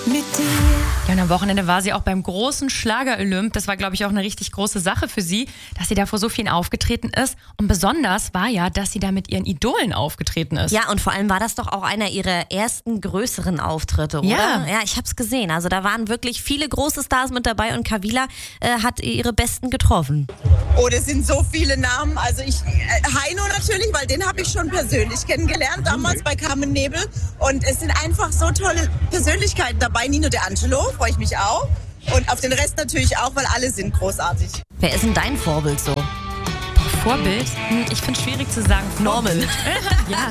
mit dir. Ja, und am Wochenende war sie auch beim großen Schlager-Olymp. Das war, glaube ich, auch eine richtig große Sache für sie, dass sie da vor so vielen aufgetreten ist. Und besonders war ja, dass sie da mit ihren Idolen aufgetreten ist. Ja, und vor allem war das doch auch einer ihrer ersten größeren Auftritte, oder? Ja. Ich hab's gesehen. Also da waren wirklich viele große Stars mit dabei und Kavila hat ihre Besten getroffen. Oh, das sind so viele Namen. Also Heino natürlich, weil den habe ich schon persönlich kennengelernt, damals bei Carmen Nebel. Und es sind einfach so tolle Persönlichkeiten dabei. Nino De Angelo, freue ich mich auch. Und auf den Rest natürlich auch, weil alle sind großartig. Wer ist denn dein Vorbild so? Vorbild? Ich finde es schwierig zu sagen. Norman. Ja,